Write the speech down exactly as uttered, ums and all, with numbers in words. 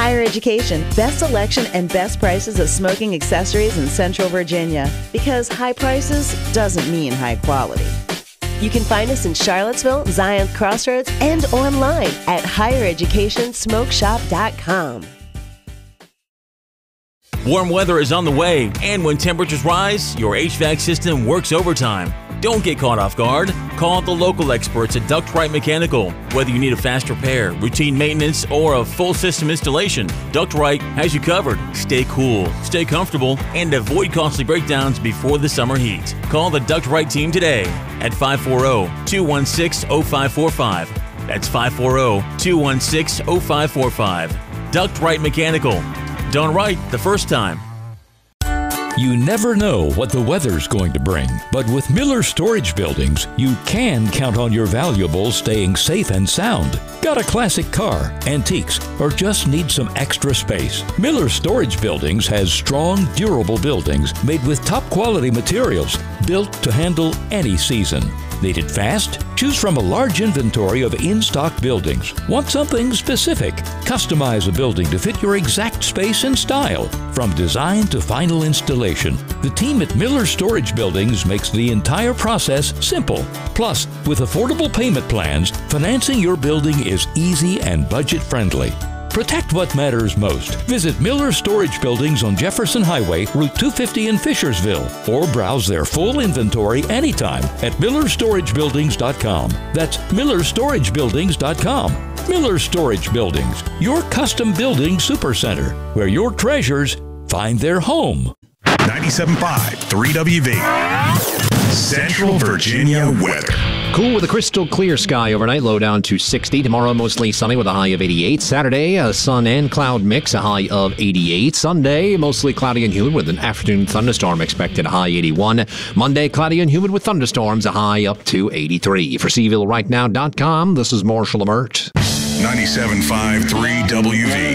Higher Education, best selection and best prices of smoking accessories in Central Virginia. Because high prices doesn't mean high quality. You can find us in Charlottesville, Zion Crossroads, and online at higher education smoke shop dot com. Warm weather is on the way, and when temperatures rise, your H V A C system works overtime. Don't get caught off guard. Call the local experts at Duct-Right Mechanical. Whether you need a fast repair, routine maintenance, or a full system installation, Duct-Right has you covered. Stay cool, stay comfortable, and avoid costly breakdowns before the summer heat. Call the Duct-Right team today at five four zero, two one six, zero five four five. That's five four zero, two one six, zero five four five. Duct-Right Mechanical. Done right the first time. You never know what the weather's going to bring, but with Miller Storage Buildings, you can count on your valuables staying safe and sound. Got a classic car, antiques, or just need some extra space? Miller Storage Buildings has strong, durable buildings made with top quality materials, built to handle any season. Need it fast? Choose from a large inventory of in-stock buildings. Want something specific? Customize a building to fit your exact space and style. From design to final installation, the team at Miller Storage Buildings makes the entire process simple. Plus, with affordable payment plans, financing your building is easy and budget-friendly. Protect what matters most. Visit Miller Storage Buildings on Jefferson Highway, Route two fifty in Fishersville, or browse their full inventory anytime at miller storage buildings dot com. That's miller storage buildings dot com. Miller Storage Buildings, your custom building supercenter, where your treasures find their home. ninety-seven point five, three W V. Central Virginia weather. Cool with a crystal clear sky overnight, low down to sixty. Tomorrow, mostly sunny with a high of eighty-eight. Saturday, a sun and cloud mix, a high of eighty-eight. Sunday, mostly cloudy and humid with an afternoon thunderstorm expected, a high eighty-one. Monday, cloudy and humid with thunderstorms, a high up to eighty-three. For Seville Right Now dot com, this is Marshall Amert. ninety-seven point five, three W V.